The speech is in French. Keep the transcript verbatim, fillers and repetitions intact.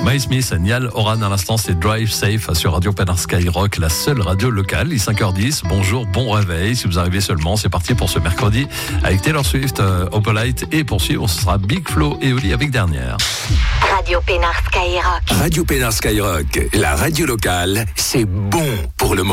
Miles Smith, Niall Horan à l'instant, c'est Drive Safe sur Radio Pénard Skyrock, la seule radio locale. Il est cinq heures dix, bonjour, bon réveil. Si vous arrivez seulement, c'est parti pour ce mercredi avec Taylor Swift, euh, Opalite et poursuivre, ce sera Big Flo et Oli avec dernière. Radio Pénard Skyrock. Radio Pénard Skyrock, la radio locale, c'est bon pour le moment.